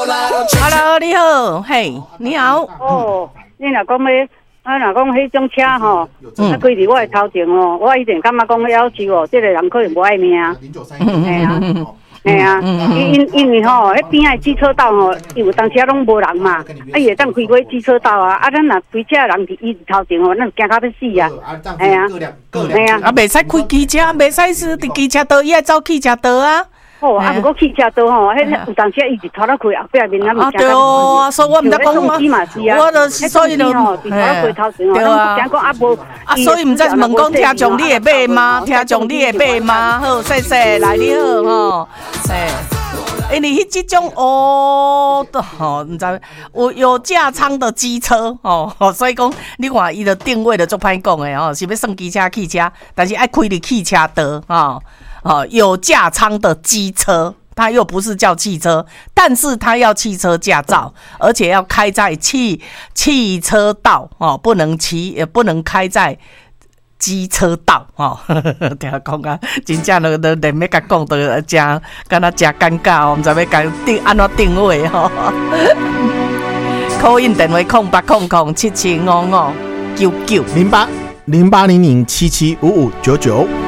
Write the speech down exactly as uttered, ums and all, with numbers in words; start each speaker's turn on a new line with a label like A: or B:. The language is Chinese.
A: Hello， 你好，嘿，你好。
B: 哦，你若讲要，啊，若讲迄种车吼，啊，规伫我的头前哦，我一定感觉讲要求哦，这个人可能无爱命。嘿啊，嘿啊，因因因为吼，迄边仔机车道吼，因为当时啊拢无人嘛，啊伊会当开过机车道啊，啊咱若开车人伫伊头前吼，咱惊到要死啊，嘿啊，嘿啊，
A: 啊，袂使开机车，袂使是伫机车道，伊爱走汽车道啊。
B: 哦，啊，不过汽车道吼，迄有当时啊，伊是头头开后壁面啊，
A: 啊对哦，所以我毋知讲嘛，我就是所以就，对啊，
B: 讲啊无
A: 啊，所以毋知是问讲听众你会买吗？听众你会买吗？好，谢谢，来你好吼，哎，因为迄即种哦，吼，毋知有有价仓的机车哦，所以讲你看伊的定位的足歹讲的吼，是要算机车汽车，但是爱开伫汽车道吼。哦，有价仓的机车，它又不是叫汽车，但是它要汽车驾照，而且要开在汽汽车道哦，不能骑，也不能开在机车道哦。听讲啊，真正都都连要甲讲都真，敢若真尴尬哦，毋知要甲定安怎定位吼。call in 电话空八空空七七五五九九
C: 零八零八零零七七五五九九。